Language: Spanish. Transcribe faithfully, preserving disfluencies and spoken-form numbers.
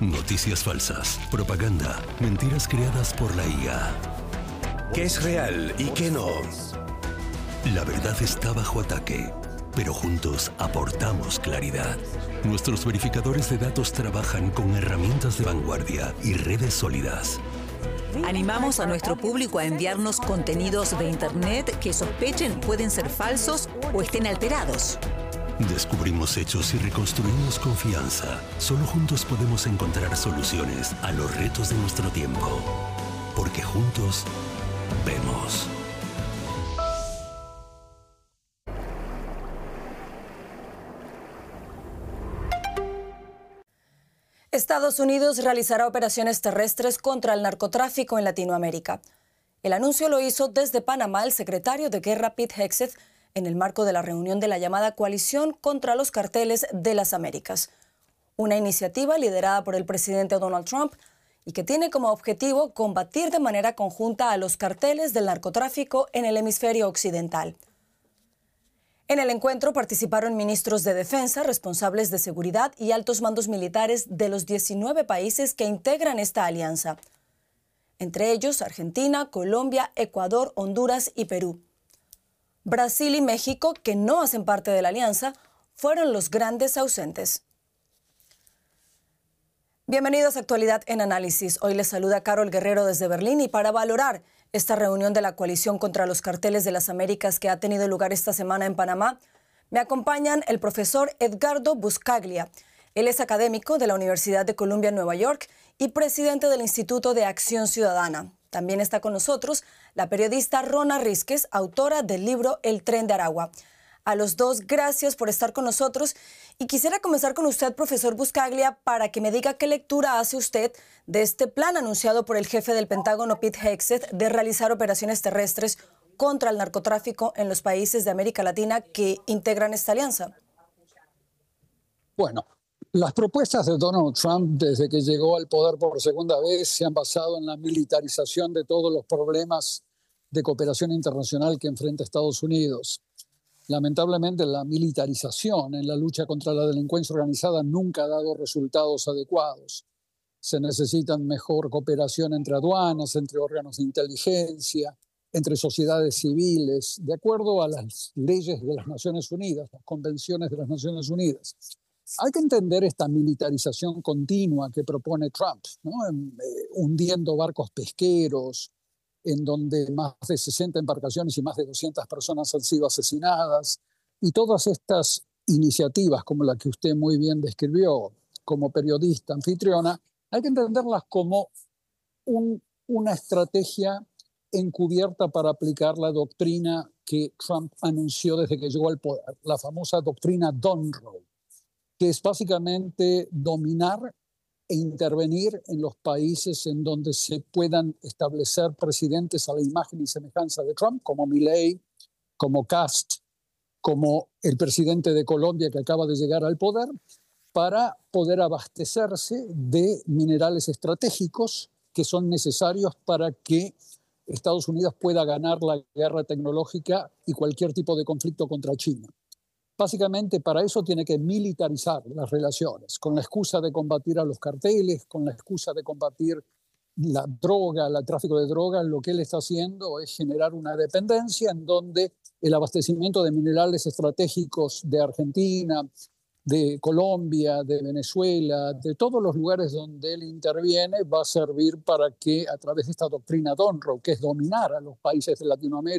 Noticias falsas, propaganda, mentiras creadas por la I A. ¿Qué es real y qué no? La verdad está bajo ataque, pero juntos aportamos claridad. Nuestros verificadores de datos trabajan con herramientas de vanguardia y redes sólidas. Animamos a nuestro público a enviarnos contenidos de Internet que sospechen pueden ser falsos o estén alterados. Descubrimos hechos y reconstruimos confianza. Solo juntos podemos encontrar soluciones a los retos de nuestro tiempo. Porque juntos vemos. Estados Unidos realizará operaciones terrestres contra el narcotráfico en Latinoamérica. El anuncio lo hizo desde Panamá el secretario de Guerra Pete Hegseth en el marco de la reunión de la llamada Coalición contra los Carteles de las Américas, una iniciativa liderada por el presidente Donald Trump y que tiene como objetivo combatir de manera conjunta a los carteles del narcotráfico en el hemisferio occidental. En el encuentro participaron ministros de Defensa, responsables de seguridad y altos mandos militares de los diecinueve países que integran esta alianza, entre ellos Argentina, Colombia, Ecuador, Honduras y Perú. Brasil y México, que no hacen parte de la alianza, fueron los grandes ausentes. Bienvenidos a Actualidad en Análisis. Hoy les saluda Carol Guerrero desde Berlín y para valorar esta reunión de la Coalición contra los Carteles de las Américas que ha tenido lugar esta semana en Panamá, me acompañan el profesor Edgardo Buscaglia. Él es académico de la Universidad de Columbia en Nueva York y presidente del Instituto de Acción Ciudadana. También está con nosotros la periodista Rona Rísquez, autora del libro El Tren de Aragua. A los dos, gracias por estar con nosotros. Y quisiera comenzar con usted, profesor Buscaglia, para que me diga qué lectura hace usted de este plan anunciado por el jefe del Pentágono, Pete Hegseth, de realizar operaciones terrestres contra el narcotráfico en los países de América Latina que integran esta alianza. Bueno, las propuestas de Donald Trump desde que llegó al poder por segunda vez se han basado en la militarización de todos los problemas de cooperación internacional que enfrenta Estados Unidos. Lamentablemente, la militarización en la lucha contra la delincuencia organizada nunca ha dado resultados adecuados. Se necesitan mejor cooperación entre aduanas, entre órganos de inteligencia, entre sociedades civiles, de acuerdo a las leyes de las Naciones Unidas, las convenciones de las Naciones Unidas. Hay que entender esta militarización continua que propone Trump, ¿no? Eh, hundiendo barcos pesqueros, en donde más de sesenta embarcaciones y más de doscientas personas han sido asesinadas. Y todas estas iniciativas, como la que usted muy bien describió como periodista anfitriona, hay que entenderlas como un, una estrategia encubierta para aplicar la doctrina que Trump anunció desde que llegó al poder, la famosa doctrina Donroe, que es básicamente dominar e intervenir en los países en donde se puedan establecer presidentes a la imagen y semejanza de Trump, como Milei, como Kast, como el presidente de Colombia que acaba de llegar al poder, para poder abastecerse de minerales estratégicos que son necesarios para que Estados Unidos pueda ganar la guerra tecnológica y cualquier tipo de conflicto contra China. Básicamente, para eso tiene que militarizar las relaciones, con la excusa de combatir a los carteles, con la excusa de combatir la droga, el tráfico de droga. Lo que él está haciendo es generar una dependencia en donde el abastecimiento de minerales estratégicos de Argentina, de Colombia, de Venezuela, de todos los lugares donde él interviene, va a servir para que a través de esta doctrina Donroe, que es dominar a los países de Latinoamérica,